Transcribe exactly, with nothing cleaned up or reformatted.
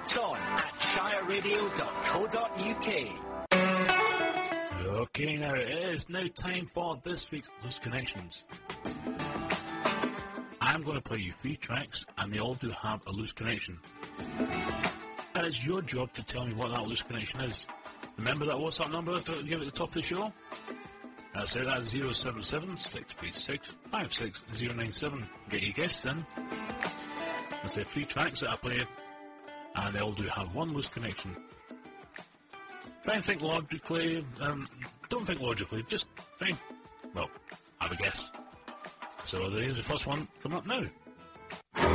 What's on at shire radio dot co dot uk. Okay, now it is now time for this week's Loose Connections. I'm going to play you three tracks, and they all do have a loose connection. And it's your job to tell me what that loose connection is. Remember that WhatsApp number to give at the top of the show? That's it, that's zero seven seven, six three six, five six zero nine seven. Get your guests in. There's the three tracks that I play, and they all do have one loose connection. Try and think logically. Um, don't think logically, just try and, well, have a guess. So there's the first one coming up now.